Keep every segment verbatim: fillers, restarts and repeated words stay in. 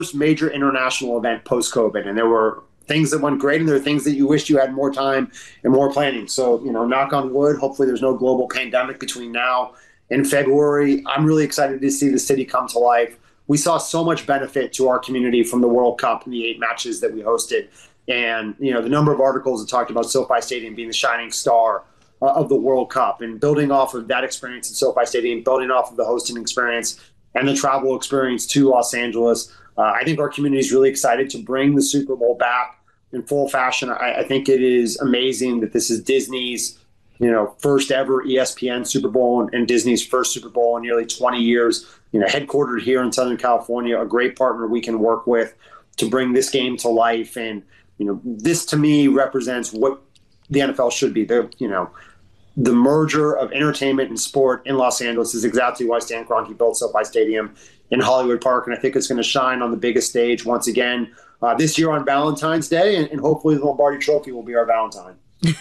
major international event post-COVID, and there were things that went great, and there are things that you wished you had more time and more planning. So, you know, knock on wood, hopefully there's no global pandemic between now and February. I'm really excited to see the city come to life. We saw so much benefit to our community from the World Cup and the eight matches that we hosted. And, you know, the number of articles that talked about SoFi Stadium being the shining star uh, of the World Cup, and building off of that experience at SoFi Stadium, building off of the hosting experience and the travel experience to Los Angeles. Uh, I think our community is really excited to bring the Super Bowl back in full fashion. I, I think it is amazing that this is Disney's, you know, first ever E S P N Super Bowl, and, and Disney's first Super Bowl in nearly twenty years, you know, headquartered here in Southern California, a great partner we can work with to bring this game to life. And, you know, this to me represents what the N F L should be. The, you know, the merger of entertainment and sport in Los Angeles is exactly why Stan Kroenke built SoFi Stadium in Hollywood Park. And I think it's going to shine on the biggest stage once again uh, this year on Valentine's Day. And, and hopefully the Lombardi Trophy will be our Valentine.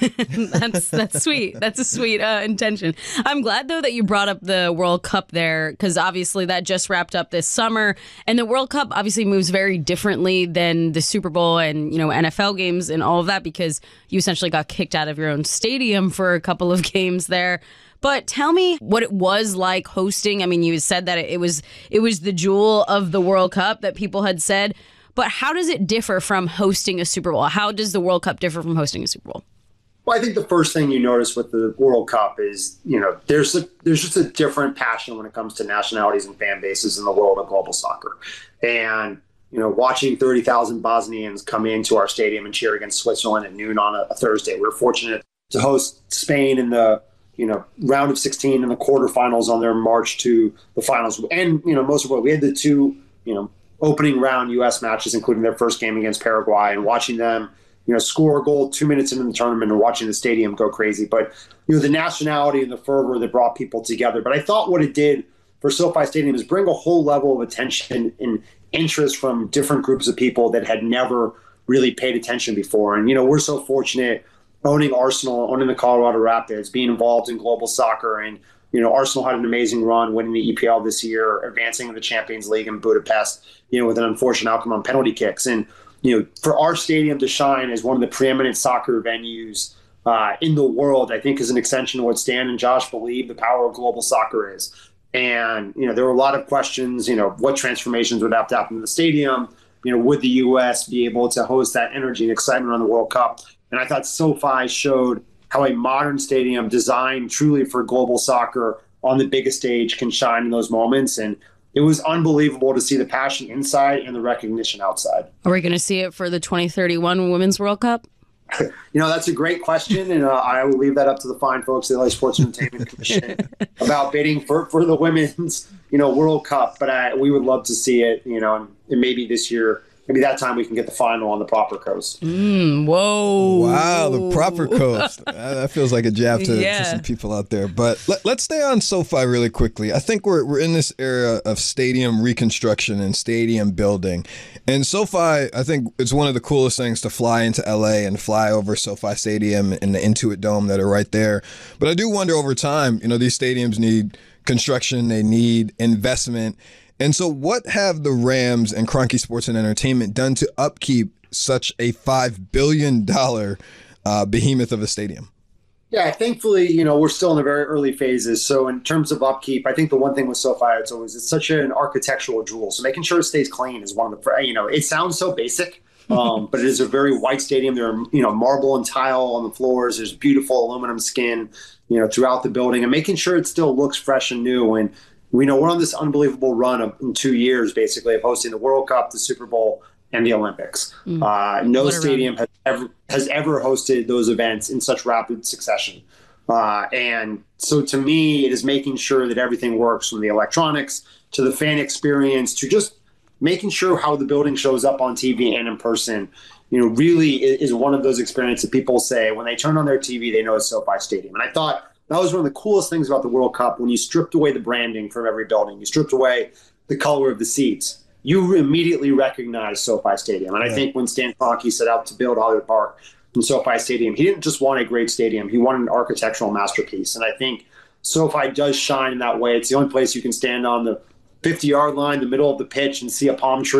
that's that's sweet. That's a sweet uh, intention. I'm glad, though, that you brought up the World Cup there, because obviously that just wrapped up this summer. And the World Cup obviously moves very differently than the Super Bowl and, you know, N F L games and all of that, because you essentially got kicked out of your own stadium for a couple of games there. But tell me what it was like hosting. I mean, you said that it was it was the jewel of the World Cup that people had said. But how does it differ from hosting a Super Bowl? How does the World Cup differ from hosting a Super Bowl? Well, I think the first thing you notice with the World Cup is, you know, there's a, there's just a different passion when it comes to nationalities and fan bases in the world of global soccer. And, you know, watching thirty thousand Bosnians come into our stadium and cheer against Switzerland at noon on a, a Thursday. We were fortunate to host Spain in the, you know, round of sixteen and the quarterfinals on their march to the finals. And, you know, most of what we had the two, you know, opening round U S matches, including their first game against Paraguay, and watching them, you know, score a goal two minutes into the tournament and watching the stadium go crazy. But, you know, the nationality and the fervor that brought people together. But I thought what it did for SoFi Stadium is bring a whole level of attention and interest from different groups of people that had never really paid attention before. And, you know, we're so fortunate owning Arsenal, owning the Colorado Rapids, being involved in global soccer. And, you know, Arsenal had an amazing run winning the E P L this year, advancing to the Champions League in Budapest, you know, with an unfortunate outcome on penalty kicks. And, you know, for our stadium to shine as one of the preeminent soccer venues uh, in the world, I think is an extension of what Stan and Josh believe the power of global soccer is. And, you know, there were a lot of questions, you know, what transformations would have to happen to the stadium? You know, would the U S be able to host that energy and excitement on the World Cup? And I thought SoFi showed how a modern stadium designed truly for global soccer on the biggest stage can shine in those moments. And it was unbelievable to see the passion inside and the recognition outside. Are we going to see it for the twenty thirty-one Women's World Cup? You know, that's a great question, and uh, I will leave that up to the fine folks at the L A Sports Entertainment Commission about bidding for, for the Women's, you know, World Cup. But I, we would love to see it, you know, and, and maybe this year, maybe that time we can get the final on the proper coast. Mm, whoa. Wow, the proper coast. That feels like a jab to, yeah. to some people out there. But let, let's stay on SoFi really quickly. I think we're we're in this era of stadium reconstruction and stadium building. And SoFi, I think it's one of the coolest things to fly into L A and fly over SoFi Stadium and the Intuit Dome that are right there. But I do wonder over time, you know, these stadiums need construction, they need investment. And so what have the Rams and Kroenke Sports and Entertainment done to upkeep such a five billion dollars uh, behemoth of a stadium? Yeah, thankfully, you know, we're still in the very early phases. So in terms of upkeep, I think the one thing with SoFi, it's always, it's such an architectural jewel. So making sure it stays clean is one of the, you know, it sounds so basic, um, but it is a very white stadium. There are, you know, marble and tile on the floors. There's beautiful aluminum skin, you know, throughout the building, and making sure it still looks fresh and new. And we know we're on this unbelievable run of in two years, basically, of hosting the World Cup, the Super Bowl, and the Olympics. Mm. Uh, no stadium has ever, has ever hosted those events in such rapid succession. Uh, and so to me, it is making sure that everything works, from the electronics to the fan experience to just making sure how the building shows up on T V and in person, you know, really is one of those experiences that people say when they turn on their T V, they know it's SoFi Stadium. And I thought that was one of the coolest things about the World Cup. When you stripped away the branding from every building, you stripped away the color of the seats, you immediately recognize SoFi Stadium. And I think when Stan Kroenke set out to build Hollywood Park and SoFi Stadium, he didn't just want a great stadium. He wanted an architectural masterpiece. And I think SoFi does shine in that way. It's the only place you can stand on the fifty-yard line, the middle of the pitch, and see a palm tree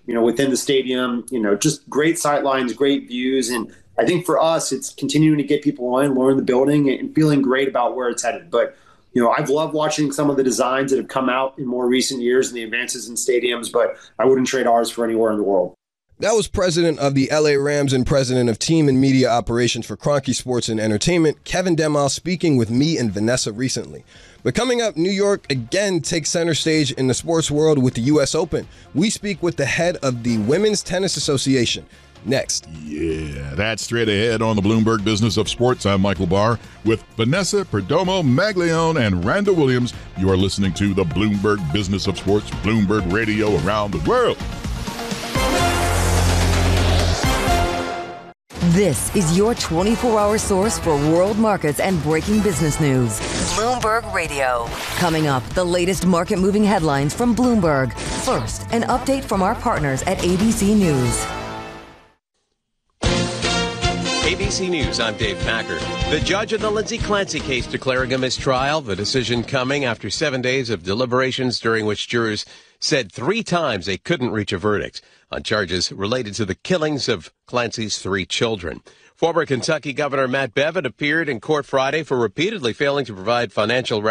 you know, within the stadium, you know, just great sight lines, great views. And I think for us, it's continuing to get people in, learn the building, and feeling great about where it's headed. But, you know, I've loved watching some of the designs that have come out in more recent years and the advances in stadiums, but I wouldn't trade ours for anywhere in the world. That was president of the L A Rams and president of team and media operations for Kroenke Sports and Entertainment, Kevin Demow, speaking with me and Vanessa recently. But coming up, New York again takes center stage in the sports world with the U S Open. We speak with the head of the Women's Tennis Association. Next. Yeah, that's straight ahead on the Bloomberg Business of Sports. I'm Michael Barr with Vanessa Perdomo, Maglione, and Randall Williams. You are listening to the Bloomberg Business of Sports, Bloomberg Radio around the world. This is your twenty-four hour source for world markets and breaking business news. Bloomberg Radio. Coming up, the latest market-moving headlines from Bloomberg. First, an update from our partners at A B C News. A B C News, I'm Dave Packer. The judge in the Lindsay Clancy case declaring a mistrial. The decision coming after seven days of deliberations during which jurors said three times they couldn't reach a verdict on charges related to the killings of Clancy's three children. Former Kentucky Governor Matt Bevin appeared in court Friday for repeatedly failing to provide financial